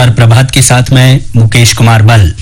प्रभात के साथ मैं मुकेश कुमार बल।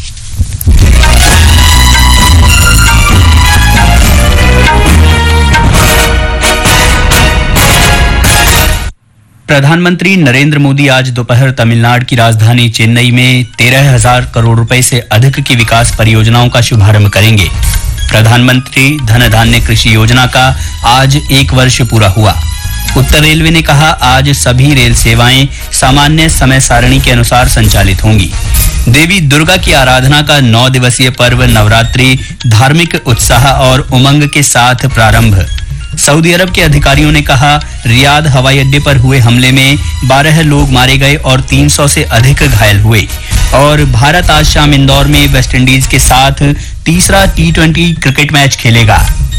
प्रधानमंत्री नरेंद्र मोदी आज दोपहर तमिलनाडु की राजधानी चेन्नई में 13,000 करोड़ रुपए से अधिक की विकास परियोजनाओं का शुभारंभ करेंगे। प्रधानमंत्री धन धान्य कृषि योजना का आज 1 वर्ष पूरा हुआ। उत्तर रेलवे ने कहा आज सभी रेल सेवाएं सामान्य समय सारणी के अनुसार संचालित होंगी। देवी दुर्गा की आराधना का 9 दिवसीय पर्व नवरात्रि धार्मिक उत्साह और उमंग के साथ प्रारंभ। सऊदी अरब के अधिकारियों ने कहा रियाद हवाई अड्डे पर हुए हमले में 12 लोग मारे गए और 300 से अधिक घायल हुए। और भारत आज शाम इंदौर में वेस्टइंडीज के साथ तीसरा T20 क्रिकेट मैच खेलेगा।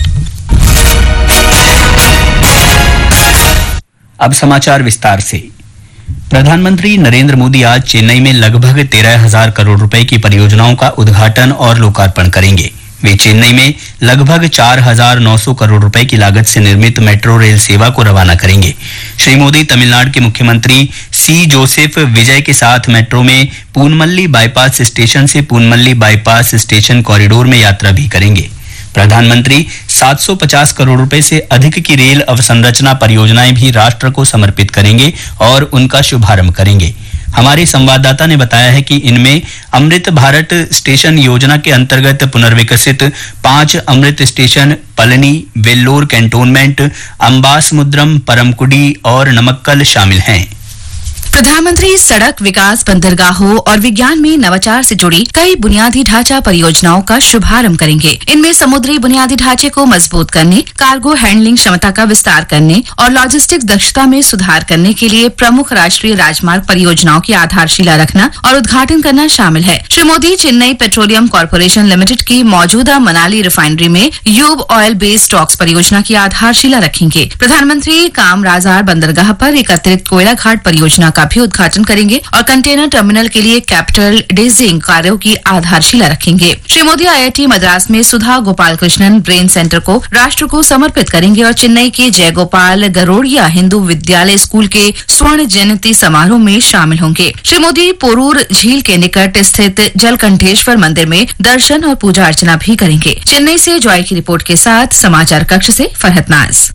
अब समाचार विस्तार से। प्रधानमंत्री नरेंद्र मोदी आज चेन्नई में लगभग 13,000 करोड़ रुपए की परियोजनाओं का उद्घाटन और लोकार्पण करेंगे। वे चेन्नई में लगभग 4,900 करोड़ रुपए की लागत से निर्मित मेट्रो रेल सेवा को रवाना करेंगे। श्री मोदी तमिलनाडु के मुख्यमंत्री सी जोसेफ विजय के साथ मेट्रो में पूनमल्ली बाईपास स्टेशन से पूनमल्ली बाईपास स्टेशन कॉरिडोर में यात्रा भी करेंगे। प्रधानमंत्री 750 करोड़ रुपए से अधिक की रेल अवसंरचना परियोजनाएं भी राष्ट्र को समर्पित करेंगे और उनका शुभारंभ करेंगे। हमारे संवाददाता ने बताया है कि इनमें अमृत भारत स्टेशन योजना के अंतर्गत पुनर्विकसित 5 अमृत स्टेशन पलनी, वेल्लोर कैंटोनमेंट, अंबासमुद्रम, परमकुडी और नमक्कल शामिल हैं। प्रधानमंत्री सड़क विकास, बंदरगाहों और विज्ञान में नवाचार से जुड़ी कई बुनियादी ढांचा परियोजनाओं का शुभारंभ करेंगे। इनमें समुद्री बुनियादी ढांचे को मजबूत करने, कार्गो हैंडलिंग क्षमता का विस्तार करने और लॉजिस्टिक्स दक्षता में सुधार करने के लिए प्रमुख राष्ट्रीय राजमार्ग परियोजनाओं की आधारशिला रखना और उद्घाटन करना शामिल है। Shri Modi Chennai petroleum corporation limited की मौजूदा मनाली रिफाइनरी में यूब ऑयल बेस्ड स्टॉक्स परियोजना की आधारशिला रखेंगे। प्रधानमंत्री कामराजार बंदरगाह पर एक अतिरिक्त कोयला घाट परियोजना का भी उद्घाटन करेंगे और कंटेनर टर्मिनल के लिए कैपिटल डेजिंग कार्यों की आधारशिला रखेंगे। श्री मोदी IIT मद्रास में सुधा गोपाल कृष्णन ब्रेन सेंटर को राष्ट्र को समर्पित करेंगे और चेन्नई के जयगोपाल गरोड़िया हिंदू विद्यालय स्कूल के स्वर्ण जयंती समारोह में शामिल होंगे। श्री मोदी पोरूर झील के निकट स्थित जलकंठेश्वर मंदिर में दर्शन और पूजा अर्चना भी करेंगे। चेन्नई से जॉय की रिपोर्ट के साथ समाचार कक्ष से फरहत नाज।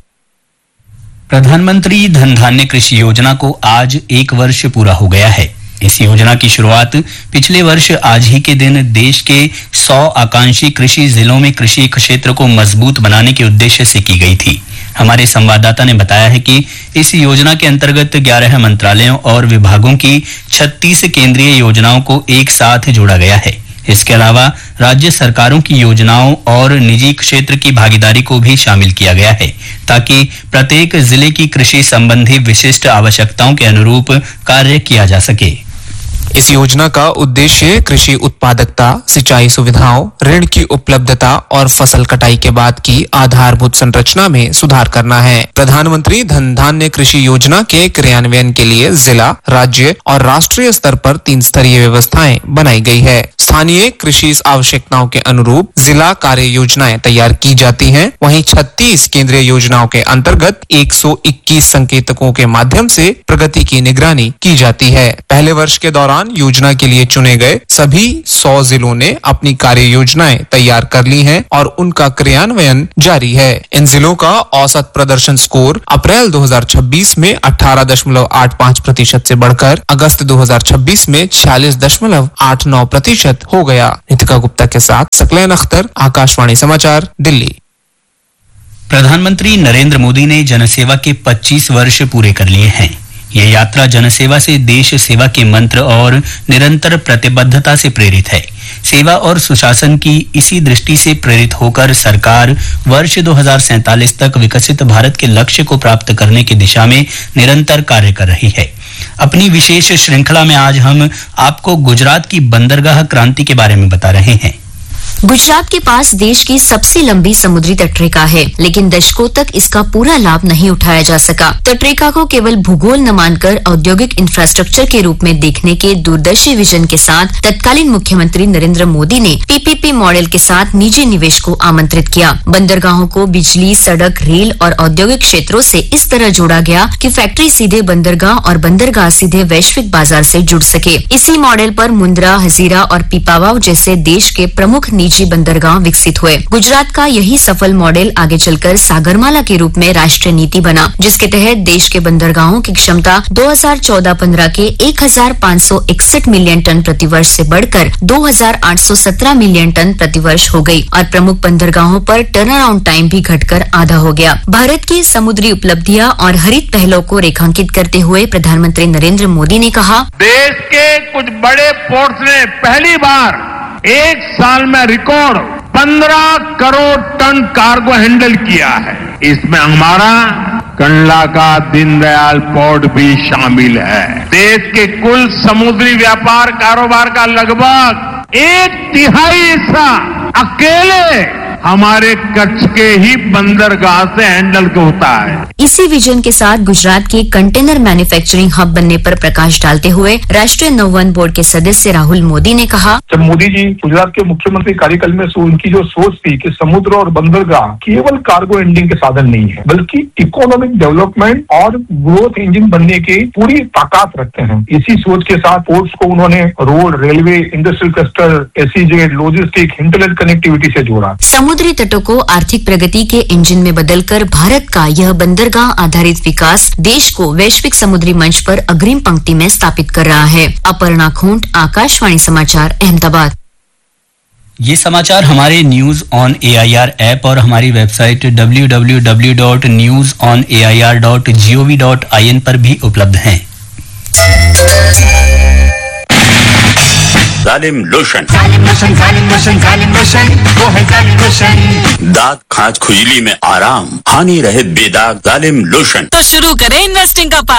प्रधानमंत्री धन धान्य कृषि योजना को आज 1 वर्ष पूरा हो गया है। इस योजना की शुरुआत पिछले वर्ष आज ही के दिन देश के 100 आकांक्षी कृषि जिलों में कृषि क्षेत्र को मजबूत बनाने के उद्देश्य से की गई थी। हमारे संवाददाता ने बताया है कि इस योजना के अंतर्गत 11 मंत्रालयों और विभागों की 36 केंद्रीय योजनाओं को एक साथ जोड़ा गया है। इसके अलावा राज्य सरकारों की योजनाओं और निजी क्षेत्र की भागीदारी को भी शामिल किया गया है ताकि प्रत्येक जिले की कृषि संबंधी विशिष्ट आवश्यकताओं के अनुरूप कार्य किया जा सके। इस योजना का उद्देश्य कृषि उत्पादकता, सिंचाई सुविधाओं, ऋण की उपलब्धता और फसल कटाई के बाद की आधारभूत संरचना में सुधार करना है। प्रधानमंत्री धन धान्य कृषि योजना के क्रियान्वयन के लिए जिला, राज्य और राष्ट्रीय स्तर पर 3 स्तरीय व्यवस्थाएं बनाई गई है। स्थानीय कृषि आवश्यकताओं के अनुरूप जिला कार्य योजनाएं तैयार की जाती हैं। वहीं 36 केंद्रीय योजनाओं के अंतर्गत 121 संकेतकों के माध्यम से प्रगति की निगरानी की जाती है। पहले वर्ष के दौरान योजना के लिए चुने गए सभी 100 जिलों ने अपनी कार्य योजनाएं तैयार कर ली हैं और उनका क्रियान्वयन जारी है। इन जिलों का औसत प्रदर्शन स्कोर अप्रैल 2026 में 18.85% से बढ़कर अगस्त 2026 में 46.89% हो गया। नितिका गुप्ता के साथ सकलैन अख्तर, आकाशवाणी समाचार, दिल्ली। प्रधानमंत्री नरेंद्र मोदी ने जनसेवा के 25 वर्ष पूरे कर लिए हैं। ये यात्रा जनसेवा से देश सेवा के मंत्र और निरंतर प्रतिबद्धता से प्रेरित है। सेवा और सुशासन की इसी दृष्टि से प्रेरित होकर सरकार वर्ष 2047 तक विकसित भारत के लक्ष्य को प्राप्त करने की दिशा में निरंतर कार्य कर रही है। अपनी विशेष श्रृंखला में आज हम आपको गुजरात की बंदरगाह क्रांति के बारे में बता रहे हैं। गुजरात के पास देश की सबसे लंबी समुद्री तटरेखा है, लेकिन दशकों तक इसका पूरा लाभ नहीं उठाया जा सका। तटरेखा को केवल भूगोल न मानकर औद्योगिक इंफ्रास्ट्रक्चर के रूप में देखने के दूरदर्शी विजन के साथ तत्कालीन मुख्यमंत्री नरेंद्र मोदी ने पीपीपी मॉडल के साथ निजी निवेश को आमंत्रित किया। बंदरगाहों को बिजली, सड़क, रेल और औद्योगिक क्षेत्रों से इस तरह जोड़ा गया कि फैक्ट्री सीधे बंदरगाह और बंदरगाह सीधे वैश्विक बाजार से जुड़ सके। इसी मॉडल पर मुंद्रा, हजीरा और पीपावाव जैसे देश के प्रमुख निजी बंदरगाह विकसित हुए। गुजरात का यही सफल मॉडल आगे चलकर सागरमाला के रूप में राष्ट्रीय नीति बना, जिसके तहत देश के बंदरगाहों की क्षमता 2014-15 के 1561 मिलियन टन प्रतिवर्ष से बढ़कर 2817 मिलियन टन प्रतिवर्ष हो गई और प्रमुख बंदरगाहों पर टर्न अराउंड टाइम भी घटकर आधा हो गया। भारत की समुद्री उपलब्धियां और हरित पहलों को रेखांकित करते हुए प्रधानमंत्री नरेंद्र मोदी ने कहा, देश के कुछ बड़े पोर्ट्स ने पहली बार एक साल में record 15 crore ton cargo handle किया है। इसमें हमारा कंडला का दीनदयाल पोर्ट भी शामिल है। देश के कुल समुद्री व्यापार कारोबार का लगभग 1/3 हिस्सा अकेले हमारे कच्छ के ही बंदरगाह से हैंडल होता है। इसी विजन के साथ गुजरात के कंटेनर मैन्युफैक्चरिंग हब बनने पर प्रकाश डालते हुए राष्ट्रीय नौवन बोर्ड के सदस्य राहुल मोदी ने कहा, जब मोदी जी गुजरात के मुख्यमंत्री कार्यकाल में उनकी जो सोच थी कि समुद्र और बंदरगाह केवल कार्गो हैंडलिंग के साधन नहीं है, बल्कि इकोनॉमिक डेवलपमेंट और ग्रोथ इंजन बनने की पूरी ताकत रखते हैं। इसी सोच के साथ पोर्ट्स को उन्होंने road, railway, industrial cluster, SEZ, logistic, internet connectivity से जोड़ा। समुद्री तटों को आर्थिक प्रगति के इंजन में बदलकर भारत का यह बंदरगाह आधारित विकास देश को वैश्विक समुद्री मंच पर अग्रिम पंक्ति में स्थापित कर रहा है। अपर्णा खूंट, आकाशवाणी समाचार, अहमदाबाद। ये समाचार हमारे न्यूज ऑन एआईआर ऐप और हमारी वेबसाइट www.newsonair.gov.in पर भी उपलब्ध हैं। जालिम लोशन, वो है जालिम लोशन। दांत, खाज, खुजली में आराम, हानि रहित बेदाग जालिम लोशन। तो शुरू करें इन्वेस्टिंग का